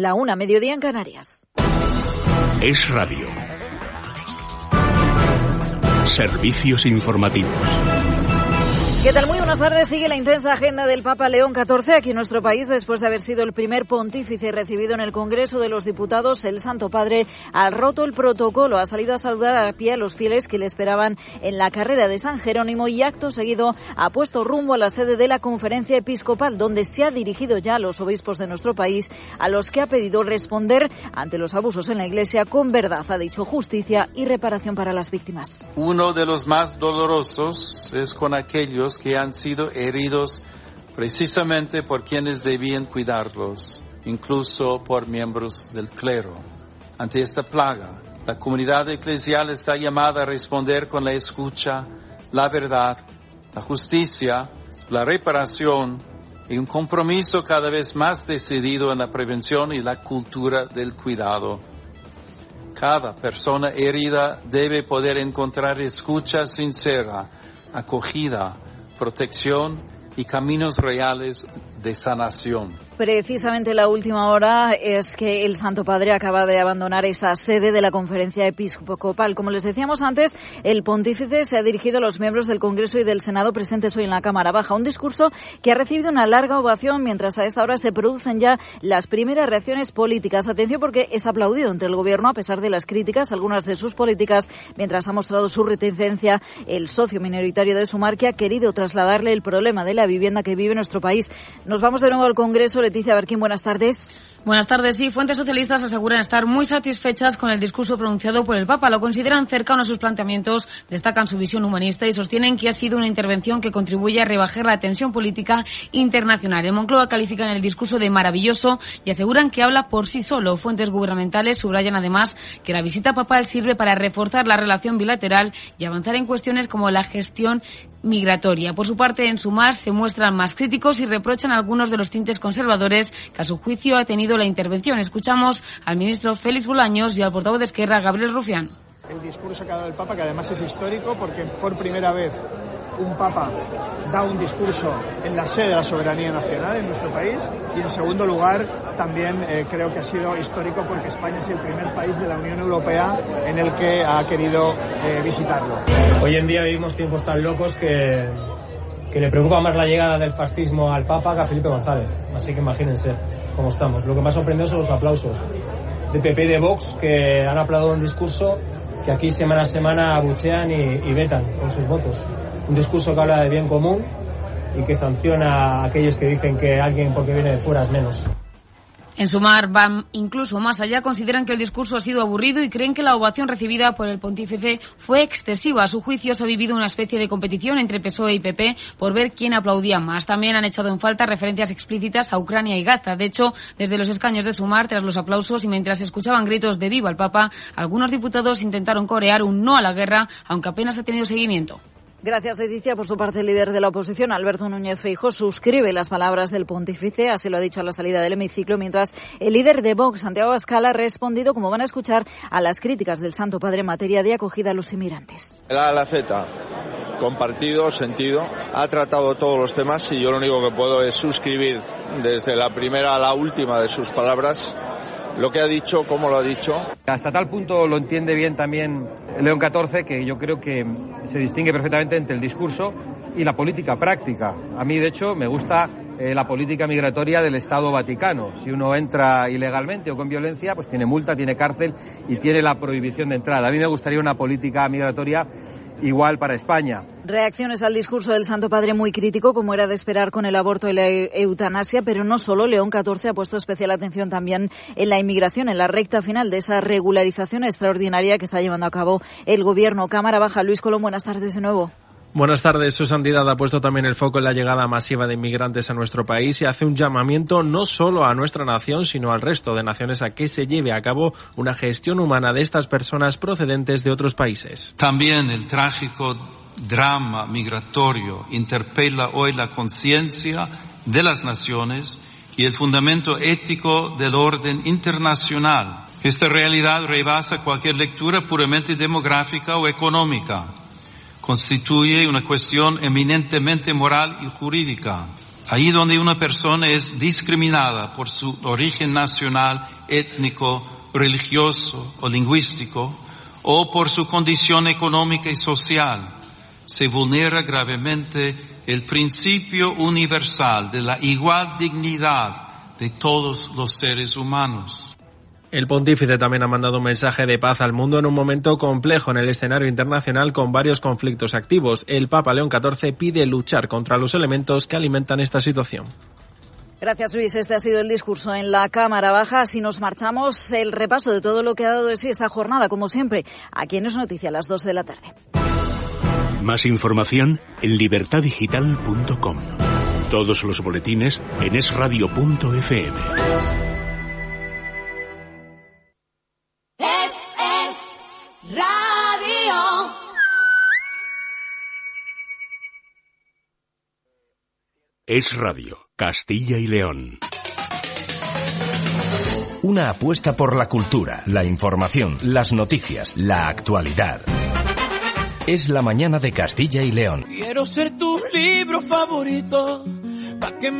La 1, mediodía en Canarias. Es Radio. Servicios informativos. ¿Qué tal? Muy buenas tardes. Sigue la intensa agenda del Papa León XIV aquí en nuestro país. Después de haber sido el primer pontífice recibido en el Congreso de los Diputados, el Santo Padre ha roto el protocolo. Ha salido a saludar a pie a los fieles que le esperaban en la carrera de San Jerónimo y acto seguido ha puesto rumbo a la sede de la Conferencia Episcopal, donde se ha dirigido ya a los obispos de nuestro país, a los que ha pedido responder ante los abusos en la Iglesia con verdad. Ha dicho justicia y reparación para las víctimas. Uno de los más dolorosos es con aquellos que han sido heridos precisamente por quienes debían cuidarlos, incluso por miembros del clero. Ante esta plaga, la comunidad eclesial está llamada a responder con la escucha, la verdad, la justicia, la reparación y un compromiso cada vez más decidido en la prevención y la cultura del cuidado. Cada persona herida debe poder encontrar escucha sincera, acogida, protección y caminos reales de sanación. Precisamente la última hora es que el Santo Padre acaba de abandonar esa sede de la Conferencia Episcopal. Como les decíamos antes, el pontífice se ha dirigido a los miembros del Congreso y del Senado presentes hoy en la Cámara Baja. Un discurso que ha recibido una larga ovación, mientras a esta hora se producen ya las primeras reacciones políticas. Atención, porque es aplaudido entre el Gobierno a pesar de las críticas, algunas de sus políticas, mientras ha mostrado su reticencia el socio minoritario de Sumar, que ha querido trasladarle el problema de la vivienda que vive nuestro país. Nos vamos de nuevo al Congreso. Leticia Barquín, buenas tardes. Buenas tardes. Sí, fuentes socialistas aseguran estar muy satisfechas con el discurso pronunciado por el Papa. Lo consideran cercano a sus planteamientos, destacan su visión humanista y sostienen que ha sido una intervención que contribuye a rebajar la tensión política internacional. En Moncloa califican el discurso de maravilloso y aseguran que habla por sí solo. Fuentes gubernamentales subrayan además que la visita papal sirve para reforzar la relación bilateral y avanzar en cuestiones como la gestión migratoria. Por su parte, en Sumar se muestran más críticos y reprochan algunos de los tintes conservadores que a su juicio ha tenido la intervención. Escuchamos al ministro Félix Bolaños y al portavoz de Esquerra, Gabriel Rufián. El discurso que ha dado el Papa, que además es histórico porque por primera vez un Papa da un discurso en la sede de la soberanía nacional en nuestro país, y en segundo lugar también creo que ha sido histórico porque España es el primer país de la Unión Europea en el que ha querido visitarlo. Hoy en día vivimos tiempos tan locos que le preocupa más la llegada del fascismo al Papa que a Felipe González. Así que imagínense cómo estamos. Lo que más sorprendió son los aplausos de PP y de Vox, que han aplaudido un discurso que aquí semana a semana abuchean y vetan con sus votos. Un discurso que habla de bien común y que sanciona a aquellos que dicen que alguien porque viene de fuera es menos. En Sumar van incluso más allá, consideran que el discurso ha sido aburrido y creen que la ovación recibida por el pontífice fue excesiva. A su juicio se ha vivido una especie de competición entre PSOE y PP por ver quién aplaudía más. También han echado en falta referencias explícitas a Ucrania y Gaza. De hecho, desde los escaños de Sumar, tras los aplausos y mientras se escuchaban gritos de viva el Papa, algunos diputados intentaron corear un no a la guerra, aunque apenas ha tenido seguimiento. Gracias, Leticia. Por su parte, el líder de la oposición, Alberto Núñez Feijóo, suscribe las palabras del pontífice, así lo ha dicho a la salida del hemiciclo, mientras el líder de Vox, Santiago Abascal, ha respondido, como van a escuchar, a las críticas del Santo Padre en materia de acogida a los inmigrantes. La Alaceta, compartido, sentido, ha tratado todos los temas y yo lo único que puedo es suscribir desde la primera a la última de sus palabras. Lo que ha dicho, cómo lo ha dicho. Hasta tal punto lo entiende bien también León XIV, que yo creo que se distingue perfectamente entre el discurso y la política práctica. A mí, de hecho, me gusta la política migratoria del Estado Vaticano. Si uno entra ilegalmente o con violencia, pues tiene multa, tiene cárcel y tiene la prohibición de entrada. A mí me gustaría una política migratoria igual para España. Reacciones al discurso del Santo Padre muy crítico, como era de esperar con el aborto y la eutanasia, pero no solo. León XIV ha puesto especial atención también en la inmigración, en la recta final de esa regularización extraordinaria que está llevando a cabo el Gobierno. Cámara Baja, Luis Colón, buenas tardes de nuevo. Buenas tardes. Su santidad ha puesto también el foco en la llegada masiva de inmigrantes a nuestro país y hace un llamamiento no solo a nuestra nación, sino al resto de naciones a que se lleve a cabo una gestión humana de estas personas procedentes de otros países. También el trágico drama migratorio interpela hoy la conciencia de las naciones y el fundamento ético del orden internacional. Esta realidad rebasa cualquier lectura puramente demográfica o económica. Constituye una cuestión eminentemente moral y jurídica. Ahí donde una persona es discriminada por su origen nacional, étnico, religioso o lingüístico, o por su condición económica y social, se vulnera gravemente el principio universal de la igual dignidad de todos los seres humanos. El pontífice también ha mandado un mensaje de paz al mundo en un momento complejo en el escenario internacional con varios conflictos activos. El Papa León XIV pide luchar contra los elementos que alimentan esta situación. Gracias, Luis. Este ha sido el discurso en la Cámara Baja. Así nos marchamos. El repaso de todo lo que ha dado de sí esta jornada, como siempre, aquí en Es Noticia a las 2 de la tarde. Más información en libertadigital.com. Todos los boletines en esradio.fm. Radio. Es Radio, Castilla y León. Una apuesta por la cultura, la información, las noticias, la actualidad. Es la mañana de Castilla y León. Quiero ser tu libro favorito, pa' que